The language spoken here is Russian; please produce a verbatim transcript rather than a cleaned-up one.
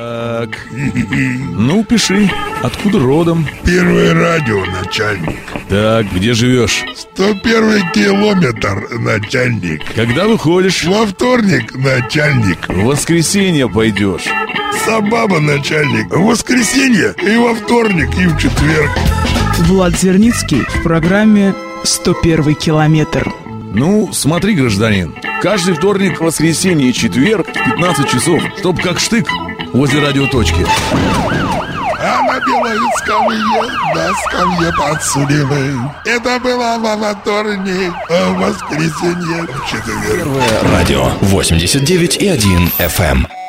Так, ну пиши, откуда родом? Первое радио, начальник. Так, где живешь? сто первый километр, начальник. Когда выходишь? Во вторник, начальник. В воскресенье пойдешь. Сабаба, начальник. В воскресенье и во вторник, и в четверг. Влад Зерницкий в программе «сто первый километр». Ну, смотри, гражданин, каждый вторник, воскресенье и четверг в пятнадцать часов, чтоб как штык возле радиоточки. А на белой скамье, на скамье подсудимый. Это было во вторник, а в воскресенье в четверг. Первое радио восемьдесят девять и один эф эм.